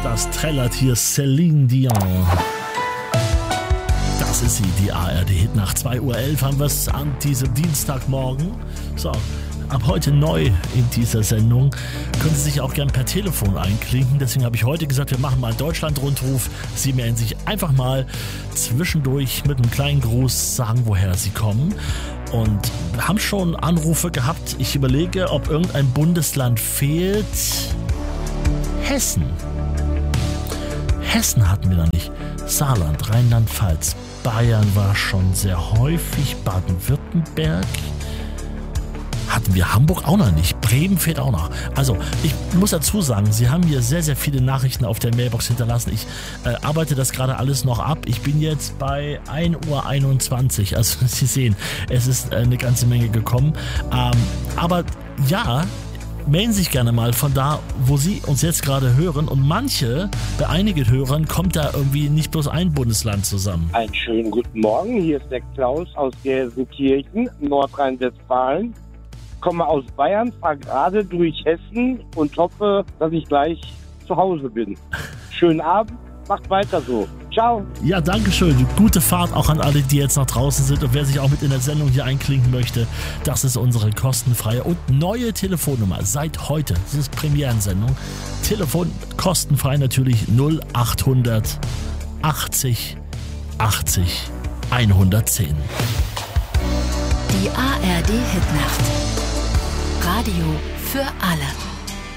Das trällert hier Céline Dion. Das ist sie, die ARD-Hit. Nach 2:11 Uhr haben wir es an diesem Dienstagmorgen. So, ab heute neu in dieser Sendung. Können Sie sich auch gern per Telefon einklinken. Deswegen habe ich heute gesagt, wir machen mal einen Deutschland-Rundruf. Sie melden sich einfach mal zwischendurch mit einem kleinen Gruß, sagen, woher Sie kommen. Und wir haben schon Anrufe gehabt. Ich überlege, ob irgendein Bundesland fehlt. Hessen. Hessen hatten wir noch nicht. Saarland, Rheinland-Pfalz, Bayern war schon sehr häufig. Baden-Württemberg. Hatten wir Hamburg auch noch nicht. Bremen fehlt auch noch. Also, ich muss dazu sagen, Sie haben hier sehr, sehr viele Nachrichten auf der Mailbox hinterlassen. Ich arbeite das gerade alles noch ab. Ich bin jetzt bei 1:21 Uhr. Also, Sie sehen, es ist eine ganze Menge gekommen. Aber ja, melden Sie sich gerne mal von da, wo Sie uns jetzt gerade hören. Und bei einigen Hörern kommt da irgendwie nicht bloß ein Bundesland zusammen. Einen schönen guten Morgen. Hier ist der Klaus aus Gelsenkirchen, Nordrhein-Westfalen. Komme aus Bayern, fahre gerade durch Hessen und hoffe, dass ich gleich zu Hause bin. Schönen Abend, macht weiter so. Ciao. Ja, danke schön. Gute Fahrt auch an alle, die jetzt noch draußen sind. Und wer sich auch mit in der Sendung hier einklinken möchte, das ist unsere kostenfreie und neue Telefonnummer seit heute. Das ist Premierensendung. Telefon kostenfrei natürlich 0800 80 80 110. Die ARD Hitnacht. Radio für alle.